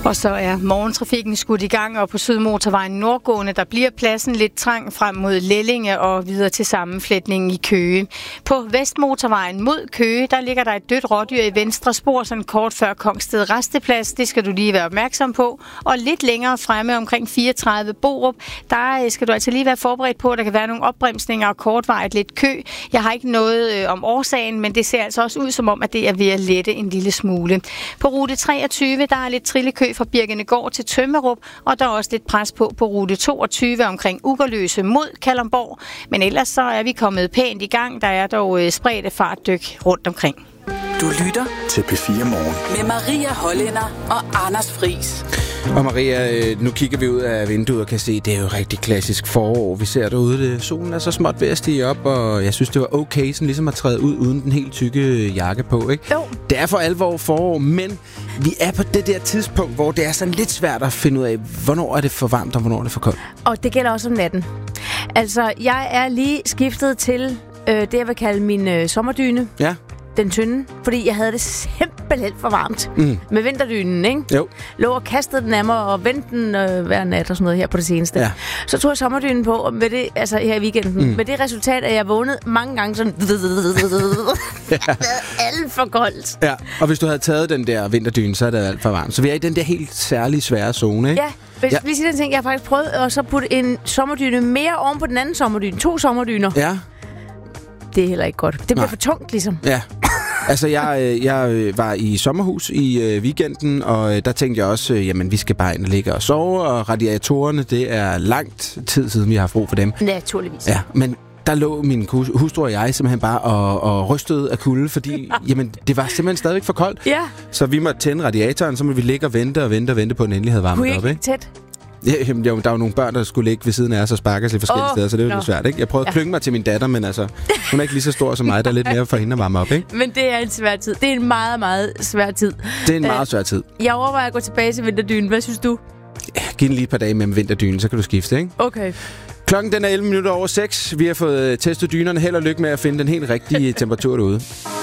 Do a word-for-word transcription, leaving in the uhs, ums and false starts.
Og så er morgentrafikken skudt i gang, og på Sydmotorvejen nordgående, der bliver pladsen lidt trang frem mod Lellinge og videre til sammenflætningen i Køge. På Vestmotorvejen mod Køge, der ligger der et dødt rådyr i venstre spor, sådan kort før Kongsted Rasteplads. Det skal du lige være opmærksom på. Og lidt længere fremme omkring fireogtredive Borup, der skal du altså lige være forberedt på, at der kan være nogle opbremsninger og kortvarigt lidt kø. Jeg har ikke noget øh, om årsagen, men det ser altså også ud som om, at det er ved at lette en lille smule. På rute treogtyve, der er lidt trillekø fra Birkenegård til Tømmerup, og der er også lidt pres på på rute toogtyve omkring Ugerløse mod Kalundborg. Men ellers så er vi kommet pænt i gang. Der er dog øh, spredte fartdyk rundt omkring. Du lytter til P fire Morgen med Maria Hollænder og Anders Friis. Og Maria, nu kigger vi ud af vinduet og kan se, det er jo rigtig klassisk forår. Vi ser derude, det, solen er så småt ved at stige op, og jeg synes, det var okay sådan ligesom at træde ud uden den helt tykke jakke på, ikke? Jo. Det er for alvor forår, men vi er på det der tidspunkt, hvor det er sådan lidt svært at finde ud af, hvornår er det for varmt og hvornår er det for koldt. Og det gælder også om natten. Altså, jeg er lige skiftet til øh, det, jeg vil kalde min øh, sommerdyne. Ja. Den tynde, fordi jeg havde det simpelthen for varmt mm. med vinterdynen, ikke? Jo. Lå og kastede den af mig og vendte den øh, hver nat og sådan noget her på det seneste. Ja. Så tog jeg sommerdynen på med det, altså her i weekenden. Mm. Med det resultat, at jeg vågnede mange gange sådan... ja. alt for koldt. Ja, og hvis du havde taget den der vinterdyne, så er det alt for varmt. Så vi er i den der helt særlige svære zone, ikke? Ja. Hvis ja. vi siger den ting, jeg har faktisk prøvet at så putte en sommerdyne mere oven på den anden sommerdyne. To sommerdyner. Ja. Det er heller ikke godt. Det bliver Nej. for tungt, ligesom. Ja. Altså, jeg, jeg var i sommerhus i weekenden, og der tænkte jeg også, jamen, vi skal bare ind og ligge og sove, og radiatorerne, det er langt tid siden, vi har brug for dem. Naturligvis. Ja, men der lå min hustru og jeg simpelthen bare og, og rystede af kulde, fordi jamen, det var simpelthen stadigvæk for koldt. Ja. Så vi måtte tænde radiatoren, så måtte vi ligge og vente og vente og vente på, at den endelig havde varmet op, ikke? Tæt? Ja, jamen, der var jo nogle børn, der skulle ligge ved siden af os og sparke os i forskellige oh, steder, så det er jo lidt svært, ikke? Jeg prøvede ja. at klynge mig til min datter, men altså, hun er ikke lige så stor som mig, der er lidt mere for hende at varme op, ikke? Men det er en svær tid. Det er en meget, meget svær tid. Det er en meget svær tid. Jeg overvejer at gå tilbage til vinterdynen. Hvad synes du? Ja, giv den lige et par dage med vinterdynen, så kan du skifte, ikke? Okay. Klokken den er elleve minutter over seks. Vi har fået testet dynerne. Held og lykke med at finde den helt rigtige temperatur derude.